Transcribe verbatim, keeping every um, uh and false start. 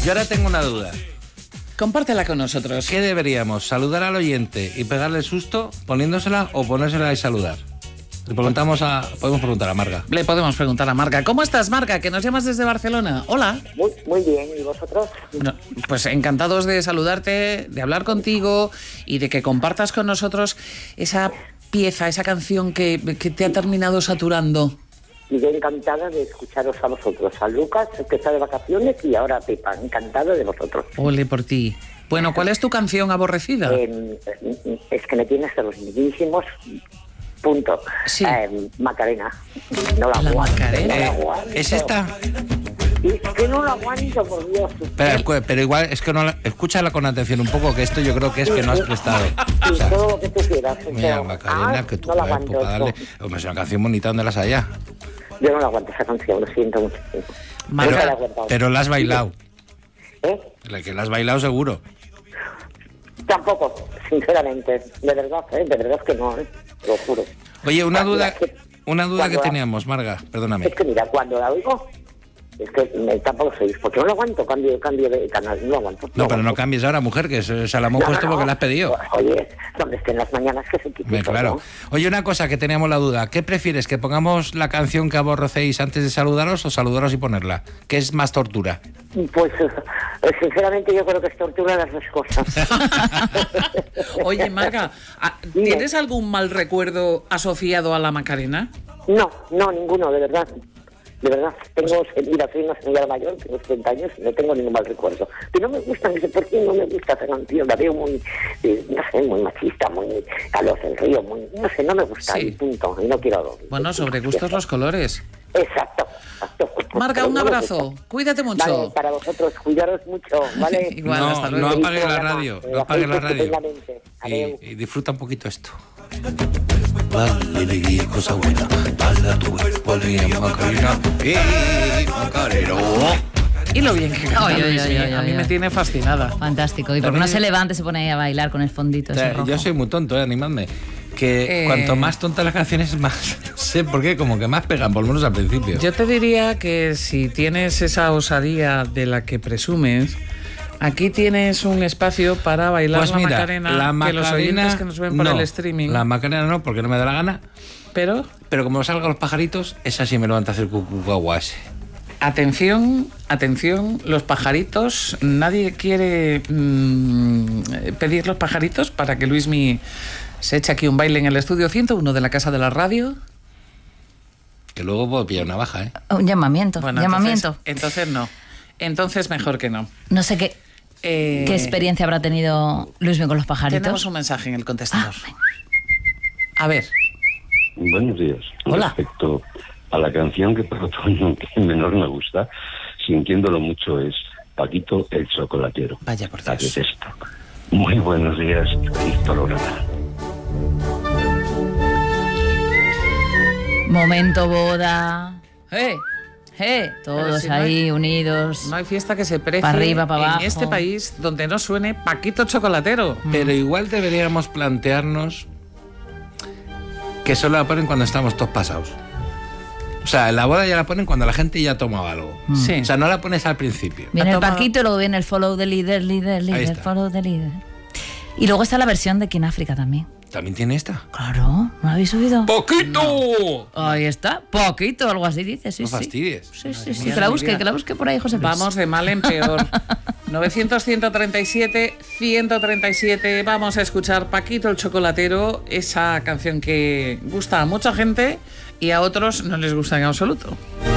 Yo ahora tengo una duda. Compártela con nosotros. ¿Qué deberíamos? ¿Saludar al oyente y pegarle susto poniéndosela o ponérsela y saludar? Le preguntamos a, podemos preguntar a Marga. Le podemos preguntar a Marga. ¿Cómo estás, Marga? Que nos llamas desde Barcelona. Hola. Muy, muy bien. ¿Y vosotros? No, pues encantados de saludarte, de hablar contigo y de que compartas con nosotros esa pieza, esa canción que, que te ha terminado saturando. Y yo encantada de escucharos a vosotros. A Lucas, que está de vacaciones, y ahora a Pepa. Encantada de vosotros. Ole por ti. Bueno, ¿cuál es tu canción aborrecida? Eh, es que me tienes de los mismísimos... Punto. Sí. Eh, Macarena. No la, La aguanto. Macarena. No la Eh, aguanto. ¿Es esta? Es que no la aguanto, por Dios. Pero, pero igual, es que no la, escúchala con atención un poco, que esto yo creo que es que no has prestado. Sí, O sea, todo lo que tú quieras. mira, pero- Macarena, ah, que tú no la puedes aguanto. darle. no. Hombre, es una canción bonita, ¿dónde las haya? Yo no la aguanto esa canción, lo siento mucho. Marga, Nunca la he aguantado. Pero la has bailado. ¿Eh? La que la has bailado seguro. Tampoco, sinceramente. De verdad, ¿eh? De verdad que no, ¿eh? Te lo juro. Oye, una Cuando duda, la- que- una duda que cuando la- teníamos, Marga, perdóname. Es que mira, cuando la oigo, es que me, tampoco sois, porque no lo aguanto, cambio, cambio de canal, no lo aguanto. No, pero no aguanto. cambies ahora, mujer, que se, se la hemos No, puesto no, porque no. la has pedido. Oye, donde estén las mañanas que se quite Me, todo, claro. ¿no? Oye, una cosa que teníamos la duda. ¿Qué prefieres? ¿Que pongamos la canción que aborrecéis antes de saludaros o saludaros y ponerla? ¿Qué es más tortura? Pues, eh, sinceramente, yo creo que es tortura las dos cosas. oye, Marga, ¿tienes algún mal recuerdo asociado a la Macarena? No, no, ninguno, de verdad. De verdad, tengo, mira, soy una señora mayor, tengo setenta años y no tengo ningún mal recuerdo. Pero no me gusta, no sé por qué no me gusta esa canción, la veo muy, eh, no sé, muy machista, muy a los del río, muy, no sé, no me gusta, Sí. y punto, y no quiero... Bueno, sobre gustos los colores. Exacto, exacto. Marga, Pero un no me abrazo. gusta. Cuídate mucho. Vale, para vosotros, cuidaros mucho, ¿vale? Igual, no, hasta luego. no apagues la Programa, radio, eh, no apagues la hacéis radio. estupendamente. Adeu. Y, y disfruta un poquito esto. Dale alegría, cosa buena. Dale a tu cuerpo alegría, Macarena. ¡Eh, Macarena! Y lo bien que canta Ay, ay, Luismi, ay, ay, a mí ay, me ay. tiene fascinada. Fantástico. Y porque También- no se levanta, se pone ahí a bailar con el fondito O ese sea, rojo. yo soy muy tonto, eh, animadme. Que Eh. cuanto más tontas las canciones, más... No sé por qué, como que más pegan, por lo menos al principio. Yo te diría que si tienes esa osadía de la que presumes, aquí tienes un espacio para bailar Pues la, mira, Macarena, la que los Macarena... oyentes que nos ven por no, el streaming. La Macarena no, porque no me da la gana. Pero, Pero como salgan los pajaritos, esa sí me levanta a hacer cucucuagua ese. atención, atención, los pajaritos, nadie quiere mmm, pedir los pajaritos para que Luismi se eche aquí un baile en el estudio ciento uno de la Casa de la Radio. Que luego puedo pillar una baja, ¿eh? Un llamamiento. Bueno, llamamiento. Entonces, entonces no. Entonces mejor que no. No sé qué, Eh, qué experiencia habrá tenido Luismi con los pajaritos. Tenemos un mensaje en el contestador. A ver. Buenos días. Hola. Respecto a la canción que por otoño que menos me gusta, sintiéndolo mucho, es Paquito el Chocolatero. Vaya por La Dios. detesto. Muy buenos días, feliz programa. Momento boda. ¡Eh! ¡Eh! Pero Todos si no ahí hay- unidos. No hay fiesta que se precie Pa' arriba, pa' en abajo. este país donde no suene Paquito Chocolatero. Pero igual deberíamos plantearnos que solo la ponen cuando estamos todos pasados. O sea, en la boda ya la ponen cuando la gente ya ha tomado algo. Sí. O sea, no la pones al principio. Viene Ha el tomado- Paquito y luego viene el follow the leader, leader, leader, está. follow the leader. Y luego está la versión de King África también. ¿También tiene esta? Claro, ¿no la habéis subido? ¡Poquito! Ahí está, poquito, algo así dice, sí, No sí. fastidies. Sí, sí, sí, mía que de la mi busque, vida. que la busque por ahí, José Luis. Vamos de mal en peor. novecientos, ciento treinta y siete, ciento treinta y siete. Vamos a escuchar Paquito el Chocolatero, esa canción que gusta a mucha gente y a otros no les gusta en absoluto.